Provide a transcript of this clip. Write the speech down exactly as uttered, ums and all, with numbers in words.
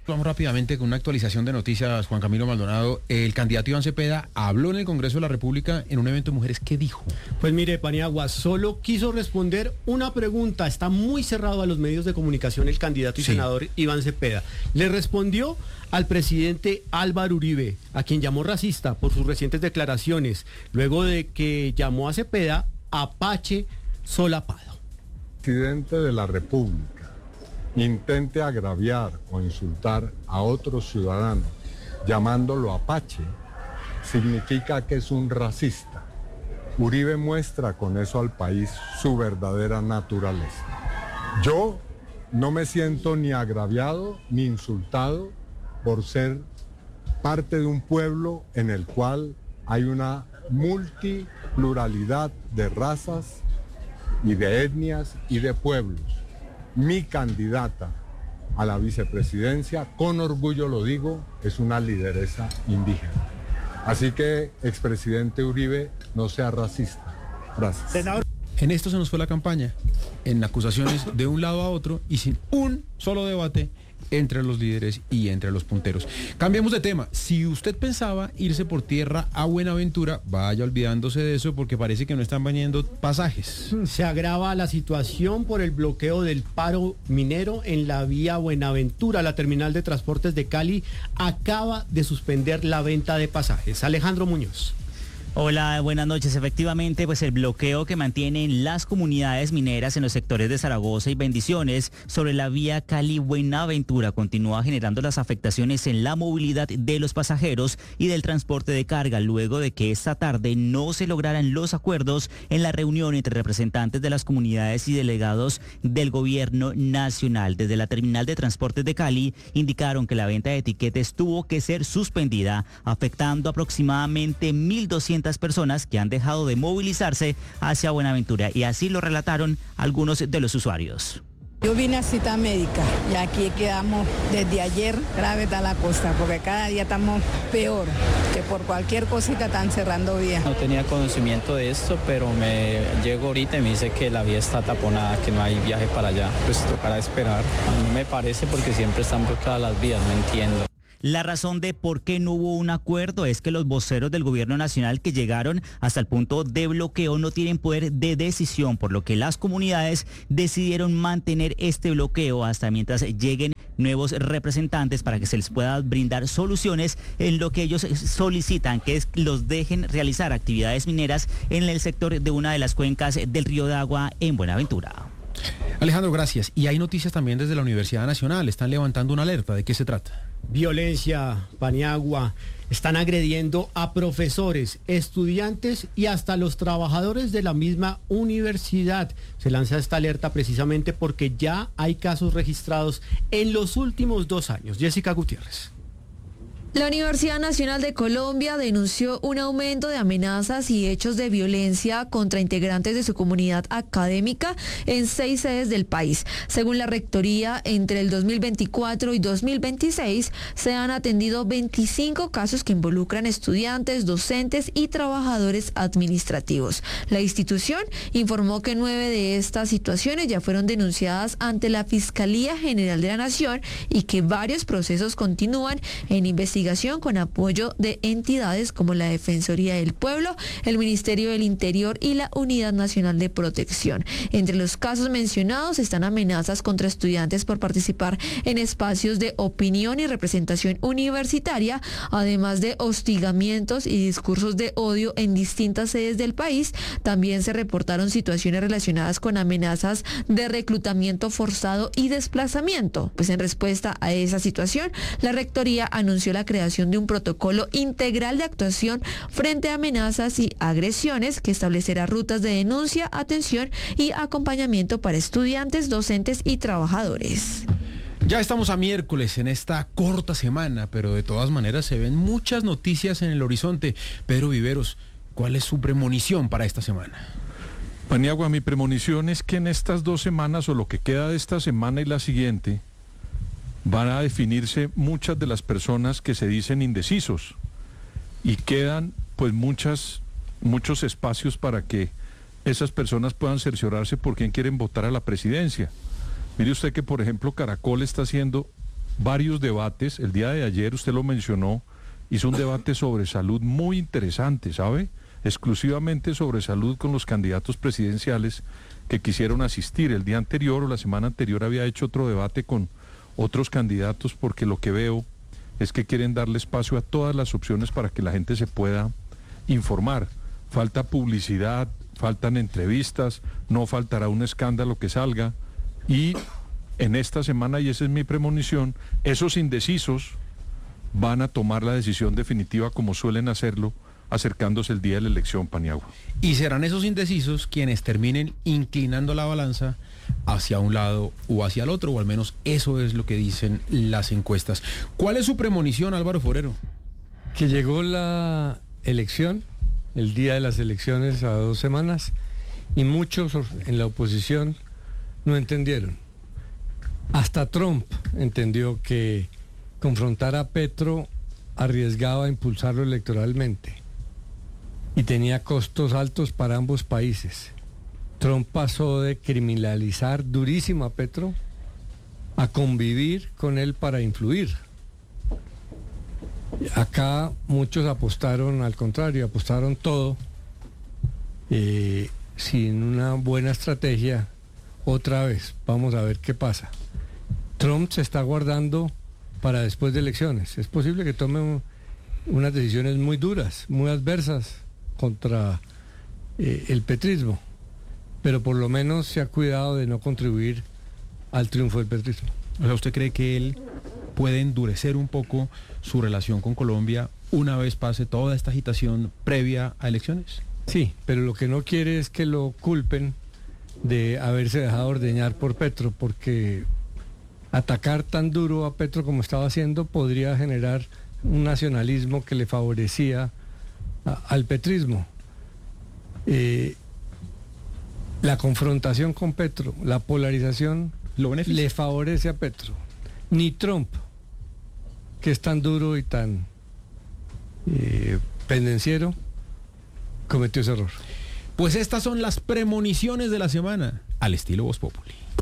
Vamos rápidamente con una actualización de noticias, Juan Camilo Maldonado. El candidato Iván Cepeda habló en el Congreso de la República en un evento de mujeres. ¿Qué dijo? Pues mire, Paniagua, solo quiso responder una pregunta. Está muy cerrado a los medios de comunicación el candidato y sí. senador Iván Cepeda. Le respondió al presidente Álvaro Uribe, a quien llamó racista por sus recientes declaraciones, luego de que llamó a Cepeda Apache solapado. Presidente de la República intente agraviar o insultar a otro ciudadano llamándolo Apache, significa que es un racista. Uribe muestra con eso al país su verdadera naturaleza. Yo no me siento ni agraviado ni insultado por ser parte de un pueblo en el cual hay una multipluralidad de razas y de etnias y de pueblos. Mi candidata a la vicepresidencia, con orgullo lo digo, es una lideresa indígena. Así que, expresidente Uribe, no sea racista. Gracias. Senador. En esto se nos fue la campaña, en acusaciones de un lado a otro y sin un solo debate entre los líderes y entre los punteros. Cambiemos de tema. Si usted pensaba irse por tierra a Buenaventura, vaya olvidándose de eso porque parece que no están vendiendo pasajes. Se agrava la situación por el bloqueo del paro minero en la vía Buenaventura. La terminal de transportes de Cali acaba de suspender la venta de pasajes. Alejandro Muñoz. Hola, buenas noches. Efectivamente, pues el bloqueo que mantienen las comunidades mineras en los sectores de Zaragoza y Bendiciones sobre la vía Cali-Buenaventura continúa generando las afectaciones en la movilidad de los pasajeros y del transporte de carga, luego de que esta tarde no se lograran los acuerdos en la reunión entre representantes de las comunidades y delegados del gobierno nacional. Desde la terminal de transportes de Cali indicaron que la venta de etiquetes tuvo que ser suspendida, afectando aproximadamente mil doscientas personas que han dejado de movilizarse hacia Buenaventura, y así lo relataron algunos de los usuarios. Yo vine a cita médica y aquí quedamos desde ayer, grave está la cosa, porque cada día estamos peor, que por cualquier cosita están cerrando vías. No tenía conocimiento de esto, pero me llego ahorita y me dice que la vía está taponada, que no hay viaje para allá. Pues tocará esperar. A mí me parece porque siempre están bloqueadas las vías, no entiendo. La razón de por qué no hubo un acuerdo es que los voceros del gobierno nacional que llegaron hasta el punto de bloqueo no tienen poder de decisión, por lo que las comunidades decidieron mantener este bloqueo hasta mientras lleguen nuevos representantes para que se les pueda brindar soluciones en lo que ellos solicitan, que es los dejen realizar actividades mineras en el sector de una de las cuencas del Río de Agua en Buenaventura. Alejandro, gracias. Y hay noticias también desde la Universidad Nacional. Están levantando una alerta. ¿De qué se trata? Violencia, Paniagua. Están agrediendo a profesores, estudiantes y hasta los trabajadores de la misma universidad. Se lanza esta alerta precisamente porque ya hay casos registrados en los últimos dos años. Jessica Gutiérrez. La Universidad Nacional de Colombia denunció un aumento de amenazas y hechos de violencia contra integrantes de su comunidad académica en seis sedes del país. Según la Rectoría, entre el dos mil veinticuatro y dos mil veintiséis se han atendido veinticinco casos que involucran estudiantes, docentes y trabajadores administrativos. La institución informó que nueve de estas situaciones ya fueron denunciadas ante la Fiscalía General de la Nación y que varios procesos continúan en investigación con apoyo de entidades como la Defensoría del Pueblo, el Ministerio del Interior y la Unidad Nacional de Protección. Entre los casos mencionados están amenazas contra estudiantes por participar en espacios de opinión y representación universitaria, además de hostigamientos y discursos de odio en distintas sedes del país. También se reportaron situaciones relacionadas con amenazas de reclutamiento forzado y desplazamiento. Pues en respuesta a esa situación, la Rectoría anunció la creación de un protocolo integral de actuación frente a amenazas y agresiones que establecerá rutas de denuncia, atención y acompañamiento para estudiantes, docentes y trabajadores. Ya estamos a miércoles en esta corta semana, pero de todas maneras se ven muchas noticias en el horizonte. Pedro Viveros, ¿cuál es su premonición para esta semana? Paniagua, mi premonición es que en estas dos semanas o lo que queda de esta semana y la siguiente van a definirse muchas de las personas que se dicen indecisos y quedan pues muchas, muchos espacios para que esas personas puedan cerciorarse por quién quieren votar a la presidencia. Mire usted que por ejemplo Caracol está haciendo varios debates. El día de ayer, usted lo mencionó, hizo un debate sobre salud muy interesante, ¿sabe? Exclusivamente sobre salud con los candidatos presidenciales que quisieron asistir. El día anterior o la semana anterior había hecho otro debate con otros candidatos, porque lo que veo es que quieren darle espacio a todas las opciones para que la gente se pueda informar. Falta publicidad, faltan entrevistas, no faltará un escándalo que salga, y en esta semana, y esa es mi premonición, esos indecisos van a tomar la decisión definitiva, como suelen hacerlo acercándose el día de la elección, Paniagua. Y serán esos indecisos quienes terminen inclinando la balanza hacia un lado o hacia el otro, o al menos eso es lo que dicen las encuestas. ¿Cuál es su premonición, Álvaro Forero? Que llegó la elección, el día de las elecciones, a dos semanas, y muchos en la oposición no entendieron. Hasta Trump entendió que confrontar a Petro arriesgaba a impulsarlo electoralmente y tenía costos altos para ambos países. Trump pasó de criminalizar durísimo a Petro a convivir con él para influir. Acá muchos apostaron al contrario, apostaron todo eh, sin una buena estrategia. Otra vez, vamos a ver qué pasa. Trump se está guardando para después de elecciones. Es posible que tome un, unas decisiones muy duras, muy adversas contra eh, el petrismo, pero por lo menos se ha cuidado de no contribuir al triunfo del petrismo. O sea, ¿usted cree que él puede endurecer un poco su relación con Colombia una vez pase toda esta agitación previa a elecciones? Sí, pero lo que no quiere es que lo culpen de haberse dejado ordeñar por Petro, porque atacar tan duro a Petro como estaba haciendo podría generar un nacionalismo que le favorecía a, al petrismo. Eh, la confrontación con Petro, la polarización, ¿lo beneficia? Le favorece a Petro. Ni Trump, que es tan duro y tan eh, pendenciero, cometió ese error. Pues estas son las premoniciones de la semana, al estilo Voz Populi.